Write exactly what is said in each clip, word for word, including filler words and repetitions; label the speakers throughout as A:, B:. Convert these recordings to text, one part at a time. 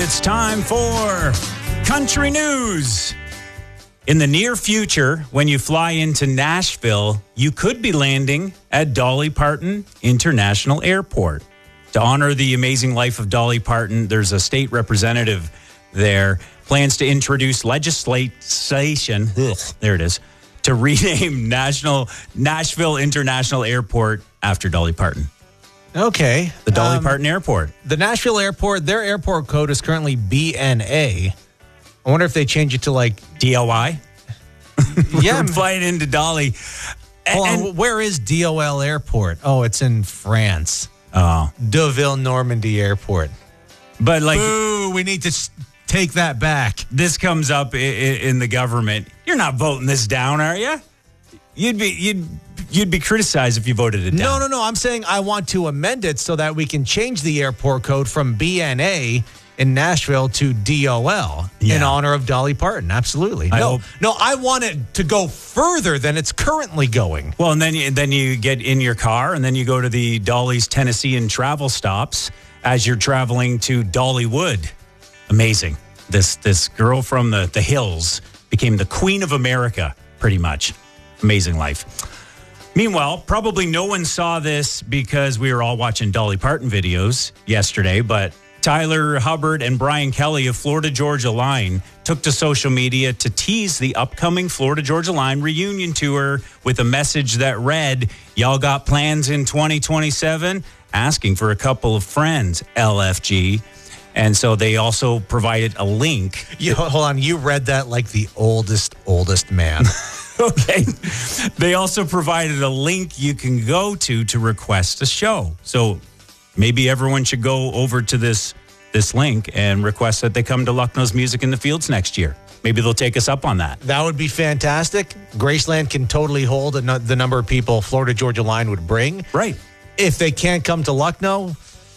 A: It's time for Country News. In the near future, when you fly into Nashville, you could be landing at Dolly Parton International Airport. To honor the amazing life of Dolly Parton, there's a state representative there, plans to introduce legislation, ugh, there it is, to rename National Nashville International Airport after Dolly Parton.
B: Okay.
A: The Dolly
B: um,
A: Parton Airport.
B: The Nashville Airport, their airport code is currently B N A. I wonder if they change it to like
A: D L Y?
B: Yeah.
A: We're flying into Dolly.
B: Hold
A: and,
B: on, where is D O L Airport? Oh, it's in France.
A: Oh.
B: Deauville Normandy Airport.
A: But like,
B: boo, we need to s- take that back.
A: This comes up in, in the government. You're not voting this down, are you? You'd be you'd you'd be criticized if you voted it down.
B: No, no, no. I'm saying I want to amend it so that we can change the airport code from B N A in Nashville to D O L
A: yeah.
B: in honor of Dolly Parton. Absolutely.
A: I
B: no,
A: hope-
B: no. I want it to go further than it's currently going.
A: Well, and then you, then you get in your car and then you go to the Dolly's Tennessean travel stops as you're traveling to Dollywood. Amazing. This this girl from the, the hills became the Queen of America, pretty much. Amazing life. Meanwhile, probably no one saw this because we were all watching Dolly Parton videos yesterday, but Tyler Hubbard and Brian Kelly of Florida Georgia Line took to social media to tease the upcoming Florida Georgia Line reunion tour with a message that read, "Y'all got plans in twenty twenty-seven? Asking for a couple of friends, L F G." And so they also provided a link.
B: You, hold on. You read that like the oldest, oldest man.
A: Okay. They also provided a link you can go to to request a show. So maybe everyone should go over to this this link and request that they come to Lucknow's Music in the Fields next year. Maybe they'll take us up on that.
B: That would be fantastic. Graceland can totally hold a, the number of people Florida Georgia Line would bring.
A: Right.
B: If they can't come to Lucknow,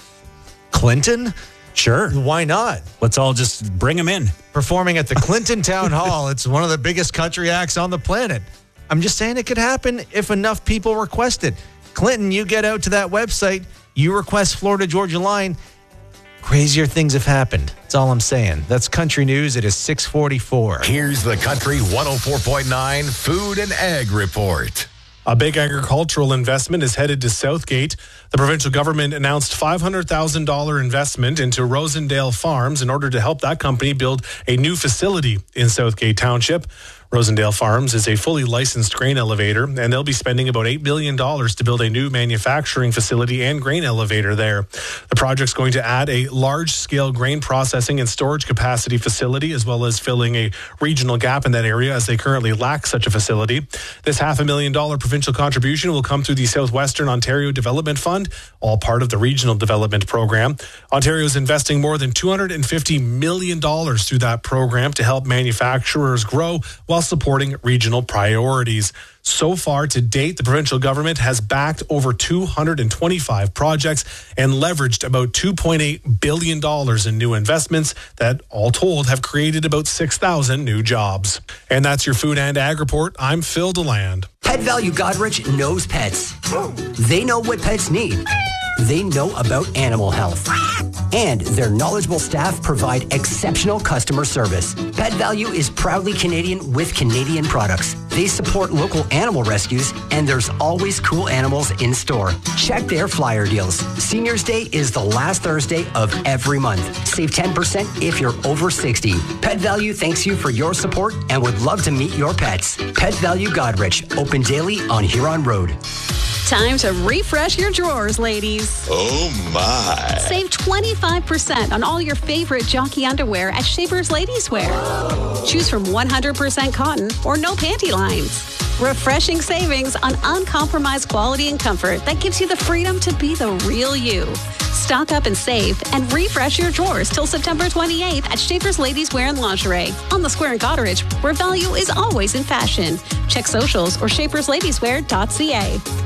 B: Clinton?
A: Sure.
B: Why not?
A: Let's all just bring them in.
B: Performing at the Clinton Town Hall. It's one of the biggest country acts on the planet. I'm just saying it could happen if enough people request it. Clinton, you get out to that website, you request Florida Georgia Line, crazier things have happened. That's all I'm saying. That's Country News. It is six forty-four.
C: Here's the Country one oh four point nine Food and Ag Report.
D: A big agricultural investment is headed to Southgate. The provincial government announced five hundred thousand dollars investment into Rosendale Farms in order to help that company build a new facility in Southgate Township. Rosendale Farms is a fully licensed grain elevator, and they'll be spending about eight billion dollars to build a new manufacturing facility and grain elevator there. The project's going to add a large-scale grain processing and storage capacity facility, as well as filling a regional gap in that area as they currently lack such a facility. This half a million dollar provincial contribution will come through the Southwestern Ontario Development Fund, all part of the Regional Development Program. Ontario is investing more than two hundred fifty million dollars through that program to help manufacturers grow while supporting regional priorities. So far to date, the provincial government has backed over two hundred twenty-five projects and leveraged about two point eight billion dollars in new investments that, all told, have created about six thousand new jobs. And that's your Food and Ag Report. I'm Phil DeLand.
E: Pet Value Godrich knows pets. They know what pets need. They know about animal health. And their knowledgeable staff provide exceptional customer service. Pet Value is proudly Canadian with Canadian products. They support local animal rescues, and there's always cool animals in store. Check their flyer deals. Seniors Day is the last Thursday of every month. Save ten percent if you're over sixty. Pet Value thanks you for your support and would love to meet your pets. Pet Value Godrich, open daily on Huron Road.
F: Time to refresh your drawers, ladies.
C: Oh, my.
F: Save twenty-five percent on all your favorite jockey underwear at Shaper's Ladies Wear. Choose from one hundred percent cotton or no panty lines. Refreshing savings on uncompromised quality and comfort that gives you the freedom to be the real you. Stock up and save and refresh your drawers till September twenty-eighth at Shaper's Ladies Wear and Lingerie on the Square in Goderich, where value is always in fashion. Check socials or shapers ladies wear dot c a.